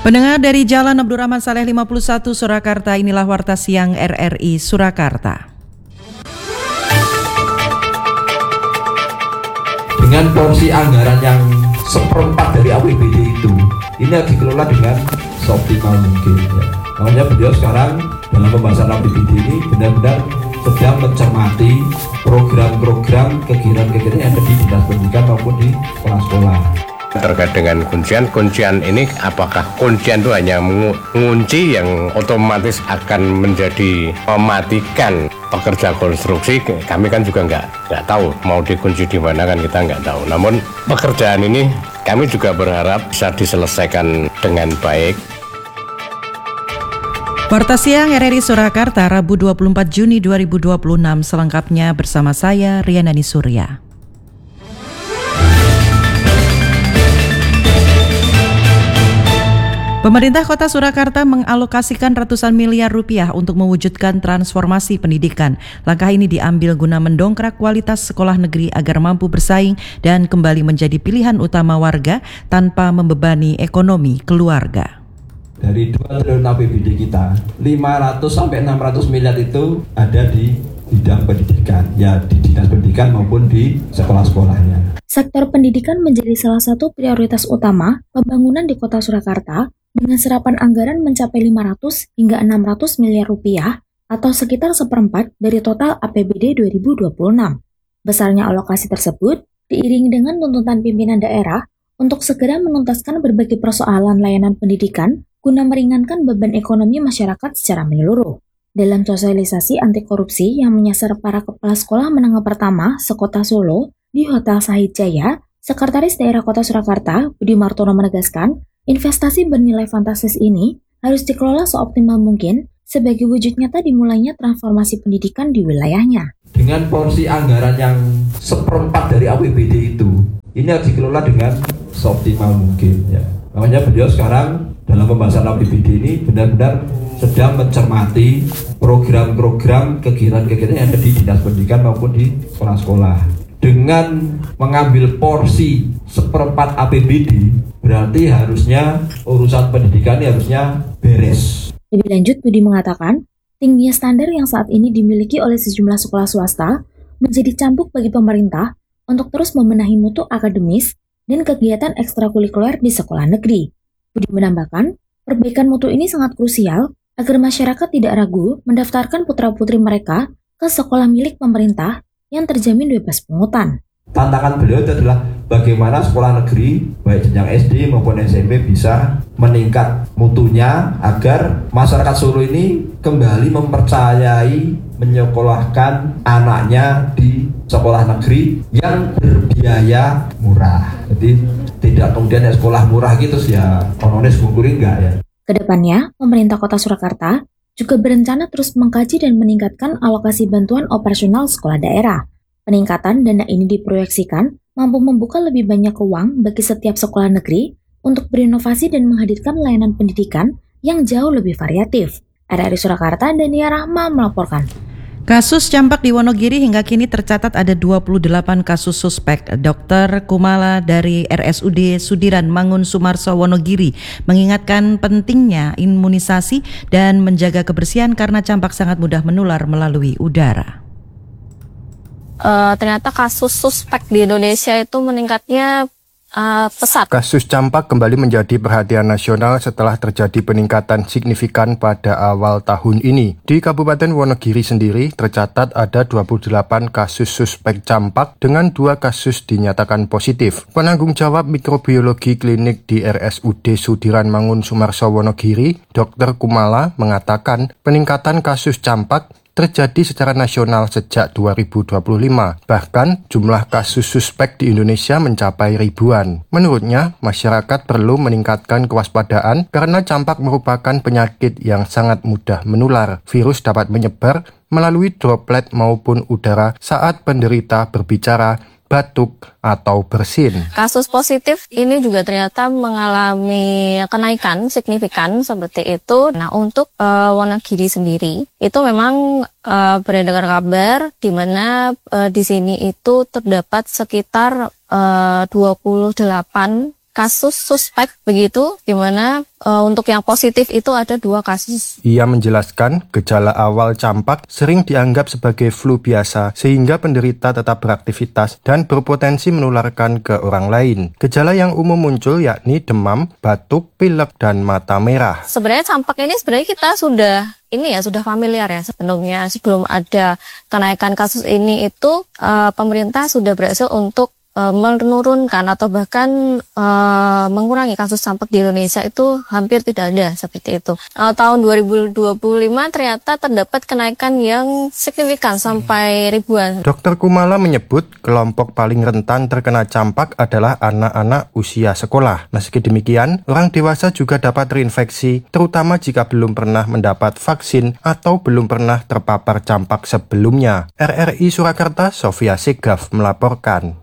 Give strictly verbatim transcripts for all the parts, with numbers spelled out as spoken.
Pendengar dari Jalan Abdurrahman Saleh lima puluh satu Surakarta, inilah Warta Siang R R I Surakarta. Dengan porsi anggaran yang seperempat dari A P B D itu, ini harus dikelola dengan seoptimal mungkin. Ya. Makanya beliau sekarang dalam pembahasan A P B D ini benar-benar sedang mencermati program-program kegiatan-kegiatan yang ada di dinas pendidikan maupun di sekolah-sekolah. Terkait dengan kuncian, kuncian ini apakah kuncian itu hanya mengunci yang otomatis akan menjadi mematikan pekerja konstruksi? Kami kan juga nggak nggak tahu mau dikunci di mana, kan kita nggak tahu. Namun pekerjaan ini kami juga berharap bisa diselesaikan dengan baik. Warta Siang R R I Surakarta, Rabu dua puluh empat Juni dua ribu dua puluh enam, selengkapnya bersama saya Rianani Surya. Pemerintah Kota Surakarta mengalokasikan ratusan miliar rupiah untuk mewujudkan transformasi pendidikan. Langkah ini diambil guna mendongkrak kualitas sekolah negeri agar mampu bersaing dan kembali menjadi pilihan utama warga tanpa membebani ekonomi keluarga. Dari dua triliun A P B D kita, lima ratus sampai enam ratus miliar itu ada di bidang pendidikan, ya di dinas pendidikan maupun di sekolah-sekolahnya. Sektor pendidikan menjadi salah satu prioritas utama pembangunan di Kota Surakarta dengan serapan anggaran mencapai lima ratus hingga enam ratus miliar rupiah atau sekitar seperempat dari total A P B D dua ribu dua puluh enam. Besarnya alokasi tersebut diiringi dengan tuntutan pimpinan daerah untuk segera menuntaskan berbagai persoalan layanan pendidikan guna meringankan beban ekonomi masyarakat secara menyeluruh. Dalam sosialisasi anti korupsi yang menyasar para kepala sekolah menengah pertama sekota Solo di Hotel Sahid Jaya, Sekretaris Daerah Kota Surakarta, Budi Martono menegaskan, investasi bernilai fantastis ini harus dikelola seoptimal mungkin sebagai wujud nyata dimulainya transformasi pendidikan di wilayahnya. Dengan porsi anggaran yang seperempat dari A P B D itu, ini harus dikelola dengan seoptimal mungkin. Ya. Makanya beliau sekarang dalam pembahasan A P B D ini benar-benar sedang mencermati program-program kegiatan-kegiatan yang ada di dinas pendidikan maupun di sekolah-sekolah. Dengan mengambil porsi seperempat A P B D, berarti harusnya urusan pendidikan ini harusnya beres. Lebih lanjut, Budi mengatakan, tingginya standar yang saat ini dimiliki oleh sejumlah sekolah swasta menjadi cambuk bagi pemerintah untuk terus membenahi mutu akademis dan kegiatan ekstrakurikuler di sekolah negeri. Budi menambahkan, perbaikan mutu ini sangat krusial agar masyarakat tidak ragu mendaftarkan putra-putri mereka ke sekolah milik pemerintah yang terjamin bebas pungutan. Tantangan beliau itu adalah bagaimana sekolah negeri, baik jenjang S D maupun S M P bisa meningkat mutunya agar masyarakat Solo ini kembali mempercayai menyekolahkan anaknya di sekolah negeri yang berbiaya murah. Jadi tidak kemudian ya sekolah murah gitu sih ya, onones guguri enggak ya. Kedepannya, pemerintah Kota Surakarta juga berencana terus mengkaji dan meningkatkan alokasi bantuan operasional sekolah daerah. Peningkatan dana ini diproyeksikan mampu membuka lebih banyak ruang bagi setiap sekolah negeri untuk berinovasi dan menghadirkan layanan pendidikan yang jauh lebih variatif. R R I Surakarta, Dania Rahma melaporkan. Kasus campak di Wonogiri hingga kini tercatat ada dua puluh delapan kasus suspek. Dokter Kumala dari R S U D Sudiran Mangun Sumarso Wonogiri mengingatkan pentingnya imunisasi dan menjaga kebersihan karena campak sangat mudah menular melalui udara. Uh, ternyata kasus suspek di Indonesia itu meningkatnya Uh, pesat. Kasus campak kembali menjadi perhatian nasional setelah terjadi peningkatan signifikan pada awal tahun ini. Di Kabupaten Wonogiri sendiri tercatat ada dua puluh delapan kasus suspek campak dengan dua kasus dinyatakan positif. Penanggung jawab mikrobiologi klinik di R S U D Sudiran Mangun Sumarso Wonogiri, Dokter Kumala, mengatakan peningkatan kasus campak terjadi secara nasional sejak dua ribu dua puluh lima. Bahkan jumlah kasus suspek di Indonesia mencapai ribuan. Menurutnya, masyarakat perlu meningkatkan kewaspadaan karena campak merupakan penyakit yang sangat mudah menular. Virus dapat menyebar melalui droplet maupun udara saat penderita berbicara, batuk, atau bersin. Kasus positif ini juga ternyata mengalami kenaikan signifikan seperti itu. Nah, untuk uh, Wonogiri sendiri itu memang uh, beredar kabar di mana uh, di sini itu terdapat sekitar uh, dua puluh delapan kasus suspek begitu, di mana uh, untuk yang positif itu ada dua kasus. Ia menjelaskan gejala awal campak sering dianggap sebagai flu biasa sehingga penderita tetap beraktivitas dan berpotensi menularkan ke orang lain. Gejala yang umum muncul yakni demam, batuk, pilek, dan mata merah. Sebenarnya campak ini sebenarnya kita sudah ini ya sudah familiar ya sebelumnya. Sebelum ada kenaikan kasus ini itu uh, pemerintah sudah berhasil untuk menurunkan atau bahkan uh, mengurangi kasus campak di Indonesia itu hampir tidak ada seperti itu. Uh, tahun dua ribu dua puluh lima ternyata terdapat kenaikan yang signifikan sampai ribuan. Dokter Kumala menyebut kelompok paling rentan terkena campak adalah anak-anak usia sekolah. Meski demikian, orang dewasa juga dapat terinfeksi, terutama jika belum pernah mendapat vaksin atau belum pernah terpapar campak sebelumnya. R R I Surakarta, Sofia Segaf melaporkan.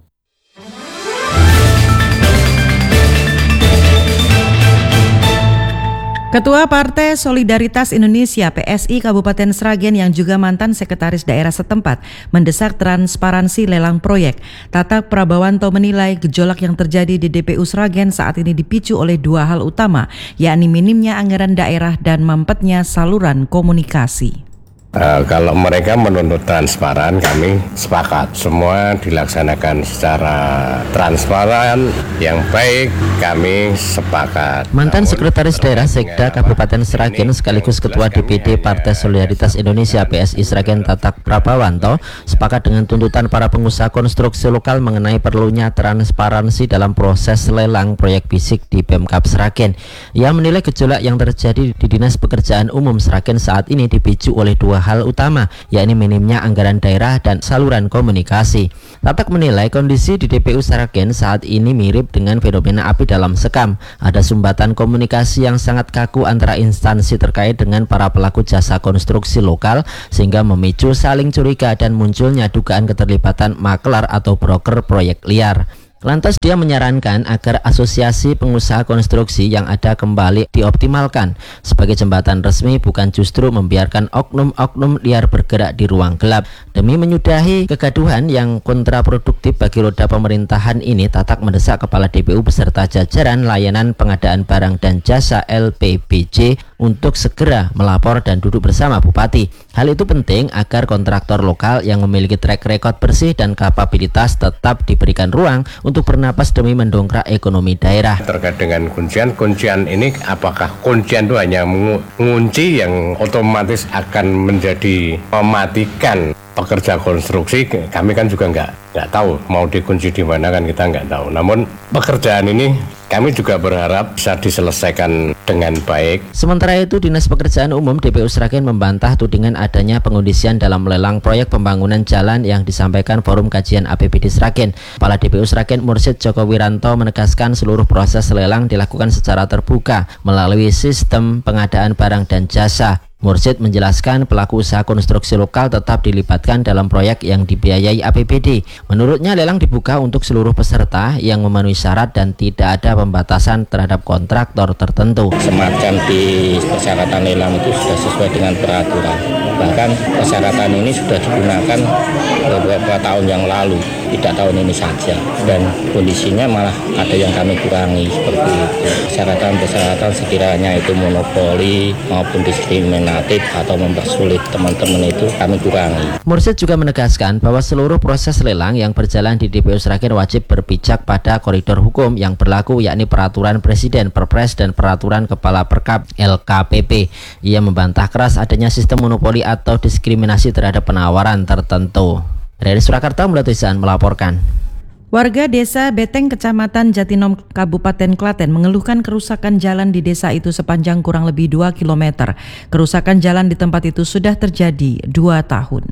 Ketua Partai Solidaritas Indonesia P S I Kabupaten Sragen yang juga mantan sekretaris daerah setempat mendesak transparansi lelang proyek. Tatak Prabawanto menilai gejolak yang terjadi di D P U Sragen saat ini dipicu oleh dua hal utama, yakni minimnya anggaran daerah dan mampetnya saluran komunikasi. Uh, kalau mereka menuntut transparan, kami sepakat. Semua dilaksanakan secara transparan, yang baik, kami sepakat. Mantan Sekretaris Daerah Sekda Kabupaten Sragen sekaligus Ketua D P D Partai Solidaritas Indonesia P S I Sragen Tatak Prabawanto sepakat dengan tuntutan para pengusaha konstruksi lokal mengenai perlunya transparansi dalam proses lelang proyek fisik di Pemkab Sragen. Ia menilai gejolak yang terjadi di Dinas Pekerjaan Umum Sragen saat ini dipicu oleh dua hal utama, yakni minimnya anggaran daerah dan saluran komunikasi. Tatak menilai kondisi di D P U Sragen saat ini mirip dengan fenomena api dalam sekam. Ada sumbatan komunikasi yang sangat kaku antara instansi terkait dengan para pelaku jasa konstruksi lokal sehingga memicu saling curiga dan munculnya dugaan keterlibatan makelar atau broker proyek liar. Lantas dia menyarankan agar asosiasi pengusaha konstruksi yang ada kembali dioptimalkan sebagai jembatan resmi, bukan justru membiarkan oknum-oknum liar bergerak di ruang gelap. Demi menyudahi kegaduhan yang kontraproduktif bagi roda pemerintahan ini, Tatak mendesak Kepala D P U beserta jajaran layanan pengadaan barang dan jasa L P B J untuk segera melapor dan duduk bersama Bupati. Hal itu penting agar kontraktor lokal yang memiliki track record bersih dan kapabilitas tetap diberikan ruang untuk bernapas demi mendongkrak ekonomi daerah. Terkait dengan kuncian-kuncian ini, apakah kuncian itu hanya mengunci yang otomatis akan menjadi mematikan pekerja konstruksi? Kami kan juga nggak nggak tahu mau dikunci di mana, kan kita nggak tahu. Namun pekerjaan ini kami juga berharap bisa diselesaikan dengan baik. Sementara itu, Dinas Pekerjaan Umum D P U Sragen membantah tudingan adanya pengundisian dalam lelang proyek pembangunan jalan yang disampaikan Forum Kajian A P B D Sragen. Kepala D P U Sragen Mursyid Joko Wiranto menegaskan seluruh proses lelang dilakukan secara terbuka melalui sistem pengadaan barang dan jasa. Mursyid menjelaskan pelaku usaha konstruksi lokal tetap dilibatkan dalam proyek yang dibiayai A P B D. Menurutnya lelang dibuka untuk seluruh peserta yang memenuhi syarat dan tidak ada pembatasan terhadap kontraktor tertentu. Semacam di persyaratan lelang itu sudah sesuai dengan peraturan. Bahkan persyaratan ini sudah digunakan beberapa tahun yang lalu, tidak tahun ini saja. Dan kondisinya malah ada yang kami kurangi seperti itu. Persyaratan-persyaratan sekiranya itu monopoli maupun diskriminatif atau mempersulit teman-teman itu kami kurangi. Mursyid juga menegaskan bahwa seluruh proses lelang yang berjalan di D P U Sragen wajib berpijak pada koridor hukum yang berlaku, yakni Peraturan Presiden, Perpres, dan Peraturan Kepala Perkap L K P P. Ia membantah keras adanya sistem monopoli atau diskriminasi terhadap penawaran tertentu. Dari Surakarta, Mulatuisan melaporkan. Warga desa Beteng, Kecamatan Jatinom, Kabupaten Klaten mengeluhkan kerusakan jalan di desa itu sepanjang kurang lebih dua kilometer. Kerusakan jalan di tempat itu sudah terjadi dua tahun.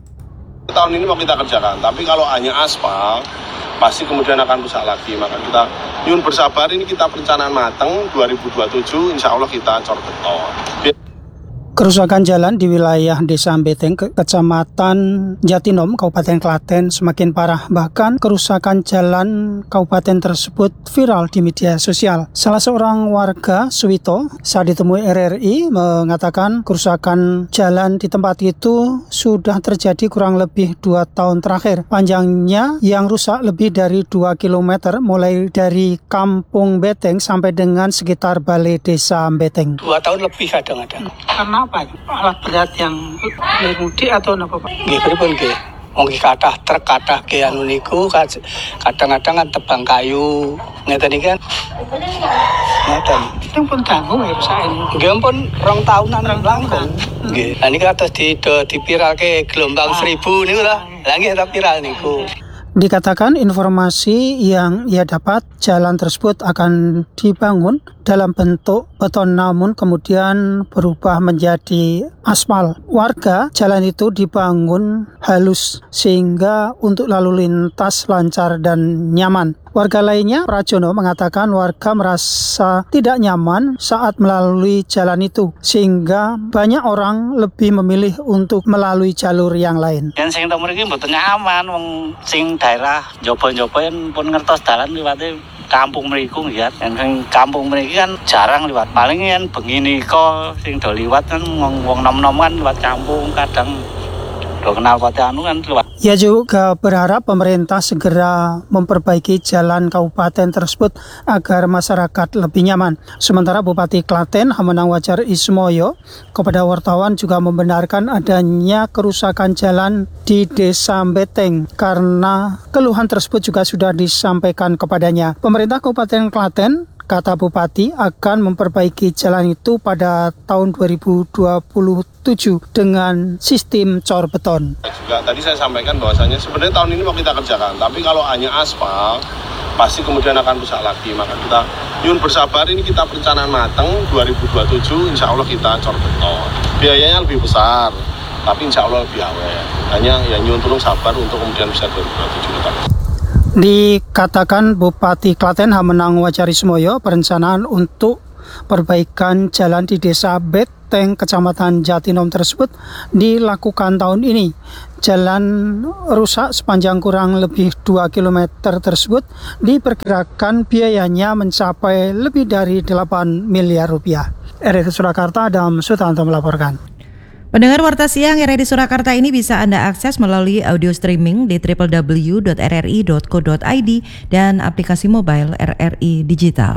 Tahun ini mau kita kerjakan, tapi kalau hanya aspal, pasti kemudian akan rusak lagi. Maka kita nyun bersabar, ini kita perencanaan matang dua ribu dua puluh tujuh, insya Allah kita cor beton. Kerusakan jalan di wilayah Desa Beteng, Kecamatan Jatinom, Kabupaten Klaten semakin parah. Bahkan kerusakan jalan kabupaten tersebut viral di media sosial. Salah seorang warga, Suwito, saat ditemui R R I mengatakan kerusakan jalan di tempat itu sudah terjadi kurang lebih dua tahun terakhir. Panjangnya yang rusak lebih dari dua kilometer, mulai dari Kampung Beteng sampai dengan sekitar Balai Desa Beteng. Dua tahun lebih kadang-kadang. Karena apa? Alat berat yang mengudi atau apa Pak? Nggih, pripun nggih. Wong iki kathah truk kathah ke anu niku kadang-kadang kan tebang kayu ngeten iki kan. Ngeten. Yang pun tanggung ya saya. Nggih pun rong tahunan langkung. Nggih. Lah niki atus di dipiralke gelombang seribu niku lho. Lah nggih ta viral niku. Dikatakan informasi yang ia dapat, jalan tersebut akan dibangun dalam bentuk beton namun kemudian berubah menjadi aspal. Warga jalan itu dibangun halus sehingga untuk lalu lintas lancar dan nyaman. Warga lainnya, Prajono, mengatakan warga merasa tidak nyaman saat melalui jalan itu sehingga banyak orang lebih memilih untuk melalui jalur yang lain. Yang sing temu iki mboten nyaman, wong sing daerah njaba-njaba pun ngertos dalan liwate kampung mriku nggih. Yang kampung mriki kan jarang liwat. Paling yen bengi nika sing do liwat kan wong nom-nom kan liwat kampung kadang do kenal pate anu kan liwat. Ia juga berharap pemerintah segera memperbaiki jalan kabupaten tersebut agar masyarakat lebih nyaman. Sementara Bupati Klaten Hamenang Wajar Ismoyo kepada wartawan juga membenarkan adanya kerusakan jalan di Desa Beteng karena keluhan tersebut juga sudah disampaikan kepadanya. Pemerintah Kabupaten Klaten, kata Bupati, akan memperbaiki jalan itu pada tahun dua ribu dua puluh tujuh dengan sistem cor beton. Juga tadi saya sampaikan bahwasanya sebenarnya tahun ini mau kita kerjakan, tapi kalau hanya aspal pasti kemudian akan rusak lagi. Maka kita yun bersabar, ini kita perencanaan matang dua ribu dua puluh tujuh insya Allah kita cor beton. Biayanya lebih besar, tapi insya Allah lebih awet. Hanya ya nyun tolong sabar untuk kemudian bisa dua ribu dua puluh tujuh kita. Dikatakan Bupati Klaten Hamenang Wajar Ismoyo, perencanaan untuk perbaikan jalan di Desa Beteng, Kecamatan Jatinom tersebut dilakukan tahun ini. Jalan rusak sepanjang kurang lebih dua kilometer tersebut diperkirakan biayanya mencapai lebih dari delapan miliar rupiah. R R I Surakarta, Adam Sutanto melaporkan. Pendengar Warta Siang R R I Surakarta ini bisa Anda akses melalui audio streaming di w w w dot r r i dot co dot i d dan aplikasi mobile R R I Digital.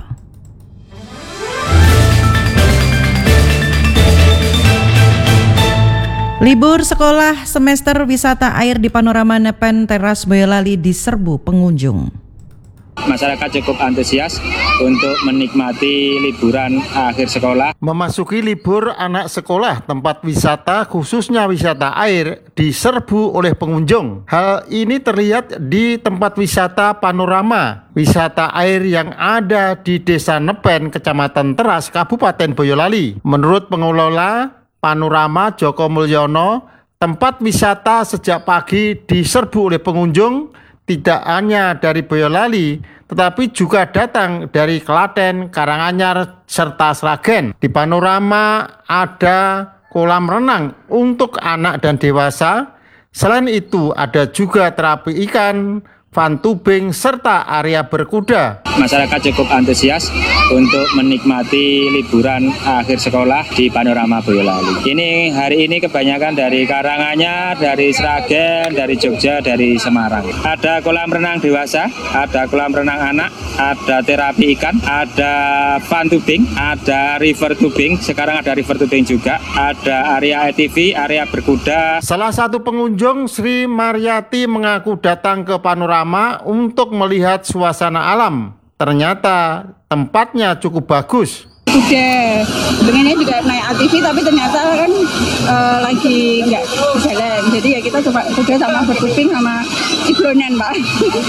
Libur sekolah semester wisata air di Panorama Nepen Teras Boyolali diserbu pengunjung. Masyarakat cukup antusias untuk menikmati liburan akhir sekolah. Memasuki libur anak sekolah, tempat wisata khususnya wisata air diserbu oleh pengunjung. Hal ini terlihat di tempat wisata Panorama, wisata air yang ada di Desa Nepen, Kecamatan Teras, Kabupaten Boyolali. Menurut pengelola Panorama Joko Mulyono, tempat wisata sejak pagi diserbu oleh pengunjung tidak hanya dari Boyolali, tetapi juga datang dari Klaten, Karanganyar, serta Sragen. Di Panorama ada kolam renang untuk anak dan dewasa. Selain itu ada juga terapi ikan, fun tubing, serta area berkuda. Masyarakat cukup antusias untuk menikmati liburan akhir sekolah di Panorama Boyolali. Ini hari ini kebanyakan dari Karanganyar, dari Sragen, dari Jogja, dari Semarang. Ada kolam renang dewasa, ada kolam renang anak, ada terapi ikan, ada fun tubing, ada river tubing, sekarang ada river tubing juga, ada area A T V, area berkuda. Salah satu pengunjung, Sri Maryati, mengaku datang ke Panorama untuk melihat suasana alam. Ternyata tempatnya cukup bagus. Udah, pengennya juga naik A T V tapi ternyata kan uh, lagi nggak jalan. Jadi ya kita coba udah sama bertuping sama iblonen, Pak.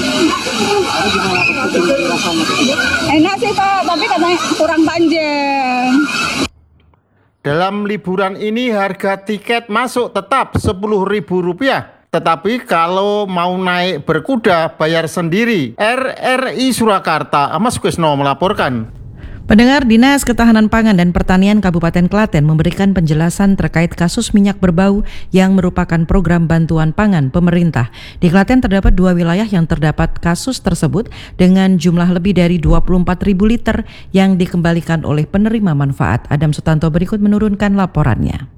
Enak sih Pak, tapi katanya kurang panjang. Dalam liburan ini harga tiket masuk tetap sepuluh ribu rupiah. Tetapi kalau mau naik berkuda bayar sendiri. R R I Surakarta, Ahmad Sukesno melaporkan. Pendengar, Dinas Ketahanan Pangan dan Pertanian Kabupaten Klaten memberikan penjelasan terkait kasus minyak berbau yang merupakan program bantuan pangan pemerintah. Di Klaten terdapat dua wilayah yang terdapat kasus tersebut dengan jumlah lebih dari dua puluh empat ribu liter yang dikembalikan oleh penerima manfaat. Adam Sutanto berikut menurunkan laporannya.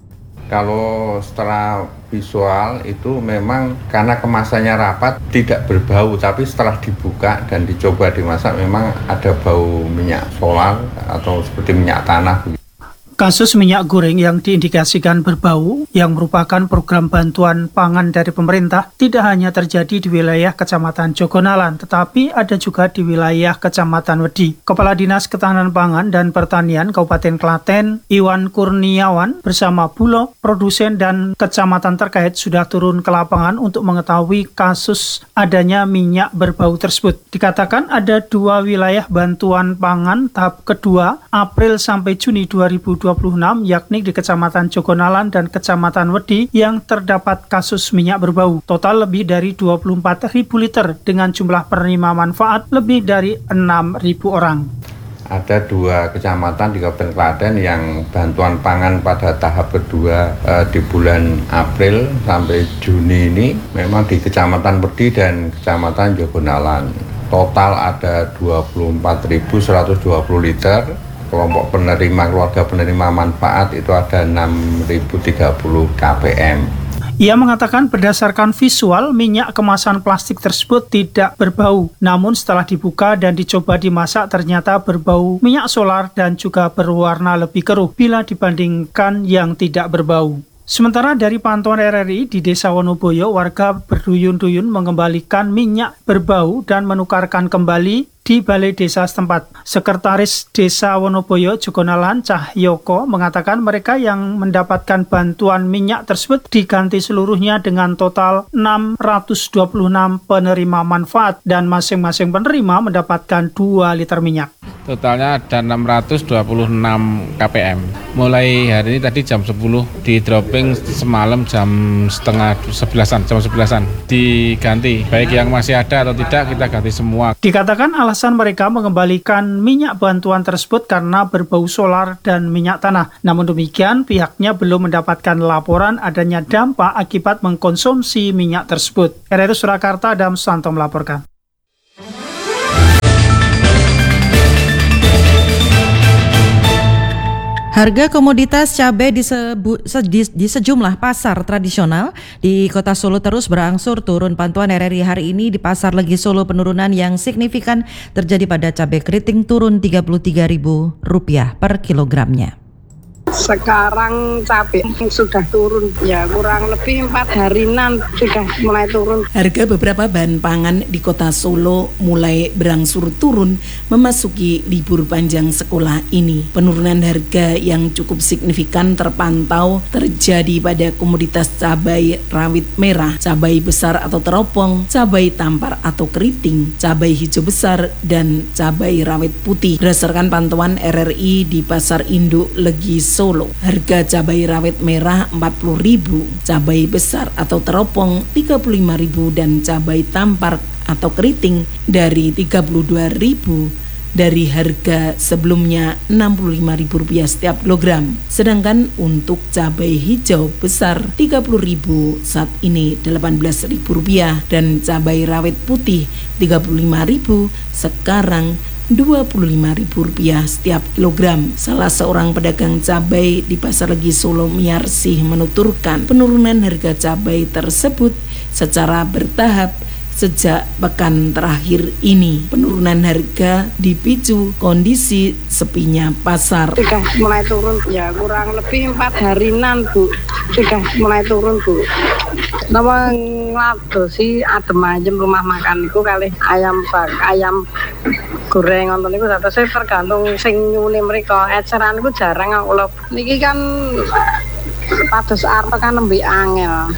Kalau setelah visual itu memang karena kemasannya rapat tidak berbau, tapi setelah dibuka dan dicoba dimasak memang ada bau minyak solar atau seperti minyak tanah. Kasus minyak goreng yang diindikasikan berbau yang merupakan program bantuan pangan dari pemerintah tidak hanya terjadi di wilayah Kecamatan Jogonalan, tetapi ada juga di wilayah Kecamatan Wedi. Kepala Dinas Ketahanan Pangan dan Pertanian Kabupaten Klaten, Iwan Kurniawan, bersama Bulog, produsen dan kecamatan terkait sudah turun ke lapangan untuk mengetahui kasus adanya minyak berbau tersebut. Dikatakan ada dua wilayah bantuan pangan tahap kedua April sampai Juni dua ribu dua puluh enam, yakni di Kecamatan Jogonalan dan Kecamatan Wedi yang terdapat kasus minyak berbau. Total lebih dari dua puluh empat ribu liter dengan jumlah penerima manfaat lebih dari enam ribu orang. Ada dua kecamatan di Kabupaten Klaten yang bantuan pangan pada tahap kedua eh, di bulan April sampai Juni ini memang di Kecamatan Wedi dan Kecamatan Jogonalan. Total ada dua puluh empat ribu seratus dua puluh liter. Kelompok penerima keluarga penerima manfaat itu ada enam ribu tiga puluh kpm. Ia mengatakan berdasarkan visual minyak kemasan plastik tersebut tidak berbau. Namun setelah dibuka dan dicoba dimasak ternyata berbau minyak solar dan juga berwarna lebih keruh bila dibandingkan yang tidak berbau. Sementara dari pantauan R R I di Desa Wonoboyo, warga berduyun-duyun mengembalikan minyak berbau dan menukarkan kembali di balai desa setempat. Sekretaris Desa Wonoboyo Jogonalan Cahyoko mengatakan mereka yang mendapatkan bantuan minyak tersebut diganti seluruhnya dengan total enam ratus dua puluh enam penerima manfaat dan masing-masing penerima mendapatkan dua liter minyak. Totalnya ada enam ratus dua puluh enam kpm. Mulai hari ini tadi jam sepuluh di dropping, semalam jam setengah sebelasan, jam sebelasan diganti. Baik yang masih ada atau tidak kita ganti semua. Dikatakan alasan mereka mengembalikan minyak bantuan tersebut karena berbau solar dan minyak tanah. Namun demikian pihaknya belum mendapatkan laporan adanya dampak akibat mengkonsumsi minyak tersebut. R R I Surakarta, Adam Sutanto melaporkan. Harga komoditas cabai di, sebu, se, di, di sejumlah pasar tradisional di Kota Solo terus berangsur turun. Pantauan R R I hari ini di Pasar Legi Solo penurunan yang signifikan terjadi pada cabai keriting turun tiga puluh tiga ribu rupiah per kilogramnya. Sekarang cabai sudah turun, ya kurang lebih empat harian sudah mulai turun. Harga beberapa bahan pangan di Kota Solo mulai berangsur turun memasuki libur panjang sekolah ini. Penurunan harga yang cukup signifikan terpantau terjadi pada komoditas cabai rawit merah, cabai besar atau teropong, cabai tampar atau keriting, cabai hijau besar, dan cabai rawit putih. Berdasarkan pantauan R R I di Pasar Induk Legi Solo, harga cabai rawit merah empat puluh ribu, cabai besar atau teropong tiga puluh lima ribu, dan cabai tampar atau keriting dari tiga puluh dua ribu dari harga sebelumnya enam puluh lima ribu rupiah setiap kilogram. Sedangkan untuk cabai hijau besar tiga puluh ribu saat ini delapan belas ribu rupiah, dan cabai rawit putih tiga puluh lima ribu sekarang dua puluh lima ribu rupiah setiap kilogram. Salah seorang pedagang cabai di Pasar Legi Solo, Miarsih, menuturkan penurunan harga cabai tersebut secara bertahap sejak pekan terakhir ini. Penurunan harga dipicu kondisi sepinya pasar. Sudah mulai turun, ya kurang lebih empat harian Bu, sudah mulai turun Bu. Nama ngadosi adem ayem rumah makan itu kali ayam bak, ayam goreng nonton itu atau saya tergantung sing nyuni mereka. Eceran itu jarang aku lho. Niki kan pados arep kan nembe angel.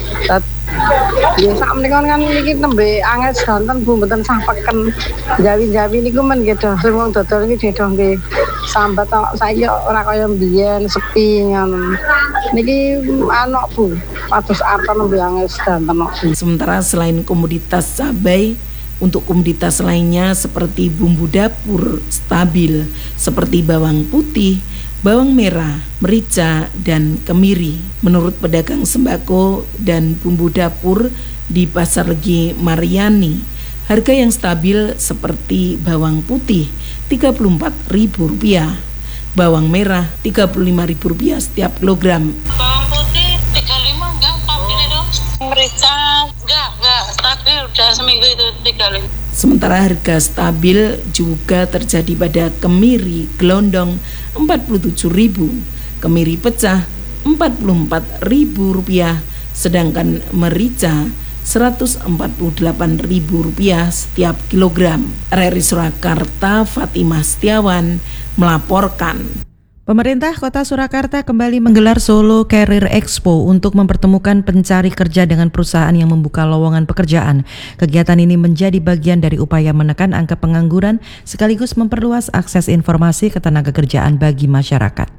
Ya sak menika kan niki nembe angel sedanten Bu mboten sah peken. Jawi-jawi niku men nggih sing wong dodol iki dedo nggih sambat tok saiki ora kaya mbiyen sepi ngono. Niki ana Bu, pados arep nembe angel sedanten. Sementara selain komoditas cabai, Untuk komoditas lainnya seperti bumbu dapur stabil seperti bawang putih, bawang merah, merica, dan kemiri. Menurut pedagang sembako dan bumbu dapur di Pasar Legi Mariani, harga yang stabil seperti bawang putih tiga puluh empat ribu rupiah, bawang merah tiga puluh lima ribu rupiah setiap kilogram. Bawang putih tiga puluh lima enggak stabil itu. Merica enggak, enggak stabil udah seminggu itu tiga puluh lima. Sementara harga stabil juga terjadi pada kemiri gelondong empat puluh tujuh ribu, kemiri pecah empat puluh empat ribu rupiah, sedangkan merica seratus empat puluh delapan ribu rupiah setiap kilogram. R R I Surakarta, Fatimah Setiawan melaporkan. Pemerintah Kota Surakarta kembali menggelar Solo Career Expo untuk mempertemukan pencari kerja dengan perusahaan yang membuka lowongan pekerjaan. Kegiatan ini menjadi bagian dari upaya menekan angka pengangguran sekaligus memperluas akses informasi ketenaga kerjaan bagi masyarakat.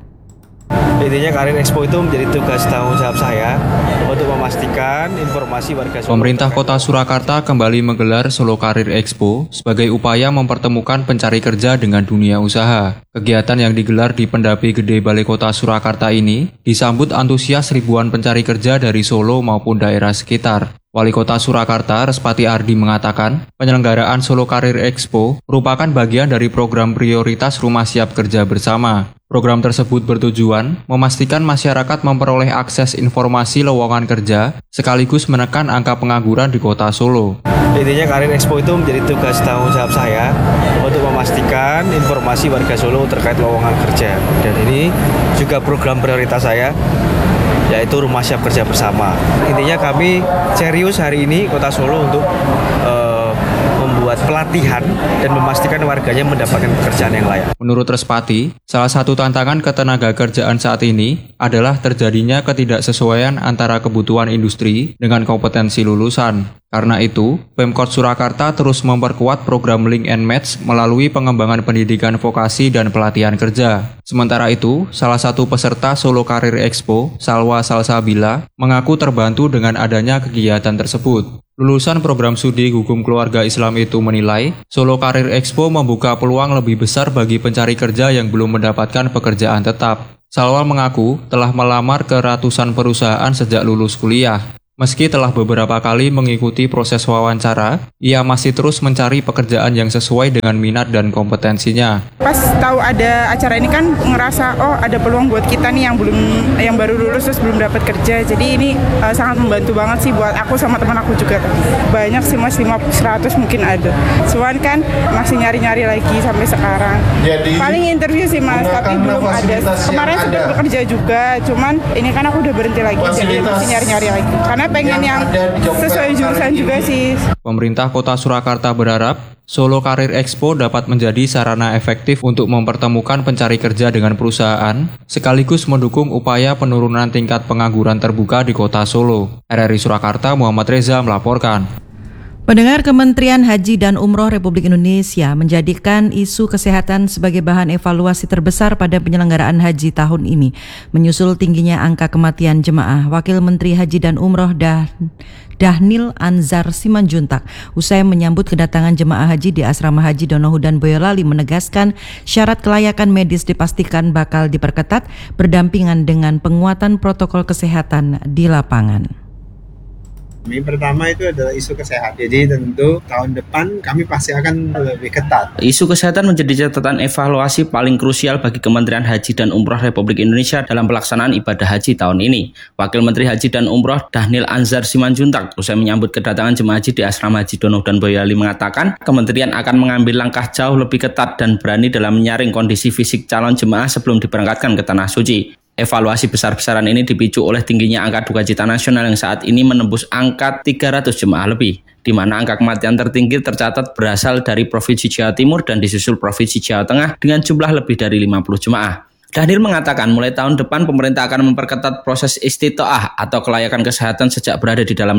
Intinya Career Expo itu menjadi tugas tanggung jawab saya untuk memastikan informasi warga Solo. Pemerintah Kota Surakarta kembali menggelar Solo Career Expo sebagai upaya mempertemukan pencari kerja dengan dunia usaha. Kegiatan yang digelar di Pendapi Gede Balai Kota Surakarta ini disambut antusias ribuan pencari kerja dari Solo maupun daerah sekitar. Wali Kota Surakarta, Respati Ardi mengatakan, penyelenggaraan Solo Career Expo merupakan bagian dari program prioritas Rumah Siap Kerja Bersama. Program tersebut bertujuan memastikan masyarakat memperoleh akses informasi lowongan kerja sekaligus menekan angka pengangguran di Kota Solo. Intinya Career Expo itu menjadi tugas tanggung jawab saya untuk memastikan informasi warga Solo terkait lowongan kerja. Dan ini juga program prioritas saya, yaitu Rumah Siap Kerja Bersama. Intinya kami serius hari ini Kota Solo untuk uh, membuat pelatihan dan memastikan warganya mendapatkan pekerjaan yang layak. Menurut Respati, salah satu tantangan ketenaga kerjaan saat ini adalah terjadinya ketidaksesuaian antara kebutuhan industri dengan kompetensi lulusan. Karena itu, Pemkot Surakarta terus memperkuat program Link and Match melalui pengembangan pendidikan vokasi dan pelatihan kerja. Sementara itu, salah satu peserta Solo Career Expo, Salwa Salsabila, mengaku terbantu dengan adanya kegiatan tersebut. Lulusan program studi hukum keluarga Islam itu menilai, Solo Career Expo membuka peluang lebih besar bagi pencari kerja yang belum mendapatkan pekerjaan tetap. Salwa mengaku telah melamar ke ratusan perusahaan sejak lulus kuliah. Meski telah beberapa kali mengikuti proses wawancara, ia masih terus mencari pekerjaan yang sesuai dengan minat dan kompetensinya. Pas tahu ada acara ini kan ngerasa, oh ada peluang buat kita nih yang belum, yang baru lulus terus belum dapat kerja. Jadi ini uh, sangat membantu banget sih buat aku sama teman aku juga. Banyak sih mas, lima seratus mungkin ada. Cuman kan masih nyari-nyari lagi sampai sekarang. Jadi, paling interview sih mas, tapi belum ada. Kemarin sempat bekerja juga, cuman ini kan aku udah berhenti lagi, jadi masih nyari-nyari lagi. Karena pengen yang sesuai jurusan juga sih. Pemerintah Kota Surakarta berharap Solo Career Expo dapat menjadi sarana efektif untuk mempertemukan pencari kerja dengan perusahaan, sekaligus mendukung upaya penurunan tingkat pengangguran terbuka di Kota Solo. R R I Surakarta, Muhammad Reza melaporkan. Pendengar, Kementerian Haji dan Umroh Republik Indonesia menjadikan isu kesehatan sebagai bahan evaluasi terbesar pada penyelenggaraan haji tahun ini. Menyusul tingginya angka kematian jemaah, Wakil Menteri Haji dan Umroh Dah Dhanil Anzar Simanjuntak usai menyambut kedatangan jemaah haji di Asrama Haji Donohudan Boyolali menegaskan syarat kelayakan medis dipastikan bakal diperketat berdampingan dengan penguatan protokol kesehatan di lapangan. Yang pertama itu adalah isu kesehatan. Jadi tentu tahun depan kami pasti akan lebih ketat. Isu kesehatan menjadi catatan evaluasi paling krusial bagi Kementerian Haji dan Umroh Republik Indonesia dalam pelaksanaan ibadah haji tahun ini. Wakil Menteri Haji dan Umroh Dhanil Anzar Simanjuntak usai menyambut kedatangan jemaah haji di Asrama Haji Donohudan Boyolali mengatakan kementerian akan mengambil langkah jauh lebih ketat dan berani dalam menyaring kondisi fisik calon jemaah sebelum diberangkatkan ke Tanah Suci. Evaluasi besar-besaran ini dipicu oleh tingginya angka duka cita nasional yang saat ini menembus angka tiga ratus jemaah lebih, di mana angka kematian tertinggi tercatat berasal dari Provinsi Jawa Timur dan disusul Provinsi Jawa Tengah dengan jumlah lebih dari lima puluh jemaah. Dhanil mengatakan mulai tahun depan pemerintah akan memperketat proses istitoah atau kelayakan kesehatan sejak berada di dalam negeri.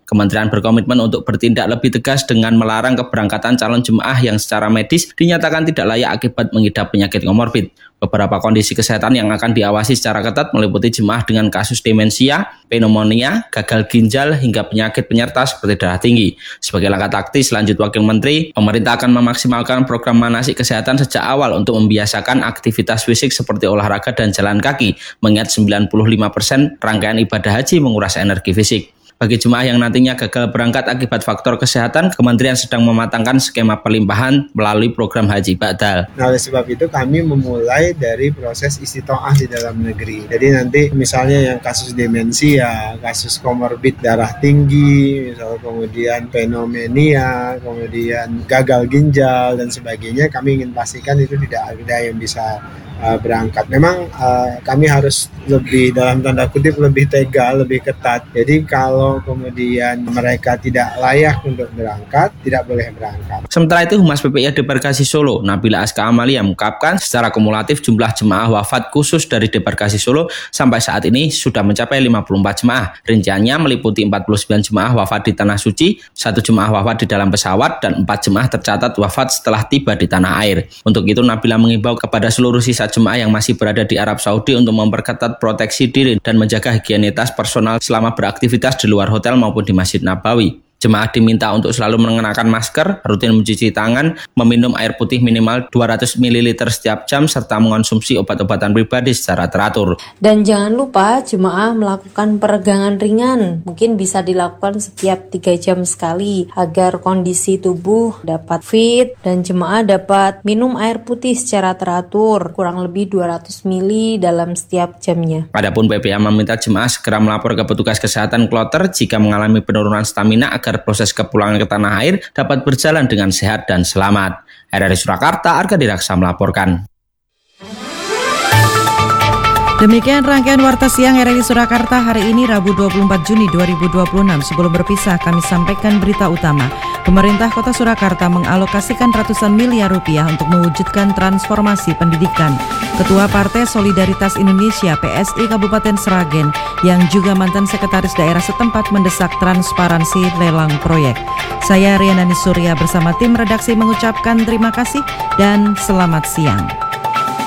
Kementerian berkomitmen untuk bertindak lebih tegas dengan melarang keberangkatan calon jemaah yang secara medis dinyatakan tidak layak akibat mengidap penyakit komorbid. Beberapa kondisi kesehatan yang akan diawasi secara ketat meliputi jemaah dengan kasus demensia, pneumonia, gagal ginjal, hingga penyakit penyerta seperti darah tinggi. Sebagai langkah taktis, lanjut Wakil Menteri, pemerintah akan memaksimalkan program manasik kesehatan sejak awal untuk membiasakan aktivitas fisik seperti olahraga dan jalan kaki, mengingat sembilan puluh lima persen rangkaian ibadah haji menguras energi fisik. Bagi jemaah yang nantinya gagal berangkat akibat faktor kesehatan, Kementerian sedang mematangkan skema pelimpahan melalui program Haji Ba'dal. Nah, oleh sebab itu kami memulai dari proses istitoah di dalam negeri. Jadi nanti misalnya yang kasus demensia, kasus komorbid darah tinggi, misalnya kemudian pneumonia, kemudian gagal ginjal dan sebagainya, kami ingin pastikan itu tidak ada yang bisa uh, berangkat. Memang uh, kami harus lebih, dalam tanda kutip, lebih tega, lebih ketat. Jadi kalau kemudian mereka tidak layak untuk berangkat, tidak boleh berangkat. Sementara itu, Humas P P I Debarkasi Solo, Nabila Aska Amalia, mengungkapkan secara kumulatif jumlah jemaah wafat khusus dari Debarkasi Solo sampai saat ini sudah mencapai lima puluh empat jemaah. Rinciannya meliputi empat puluh sembilan jemaah wafat di Tanah Suci, satu jemaah wafat di dalam pesawat, dan empat jemaah tercatat wafat setelah tiba di tanah air. Untuk itu, Nabila mengimbau kepada seluruh sisa jemaah yang masih berada di Arab Saudi untuk memperketat proteksi diri dan menjaga higienitas personal selama beraktivitas di luar hotel maupun di Masjid Nabawi. Jemaah diminta untuk selalu mengenakan masker, rutin mencuci tangan, meminum air putih minimal dua ratus mililiter setiap jam, serta mengonsumsi obat-obatan pribadi secara teratur. Dan jangan lupa jemaah melakukan peregangan ringan, mungkin bisa dilakukan setiap tiga jam sekali agar kondisi tubuh dapat fit dan jemaah dapat minum air putih secara teratur, kurang lebih dua ratus mililiter dalam setiap jamnya. Adapun P P I meminta jemaah segera melapor ke petugas kesehatan kloter jika mengalami penurunan stamina agar proses kepulangan ke tanah air dapat berjalan dengan sehat dan selamat. R R I Surakarta, Arga Diraksa melaporkan. Demikian rangkaian Warta Siang R R I Surakarta hari ini Rabu dua puluh empat Juni dua ribu dua puluh enam. Sebelum berpisah kami sampaikan berita utama. Pemerintah Kota Surakarta mengalokasikan ratusan miliar rupiah untuk mewujudkan transformasi pendidikan. Ketua Partai Solidaritas Indonesia P S I Kabupaten Sragen yang juga mantan sekretaris daerah setempat mendesak transparansi lelang proyek. Saya Riana Surya bersama tim redaksi mengucapkan terima kasih dan selamat siang.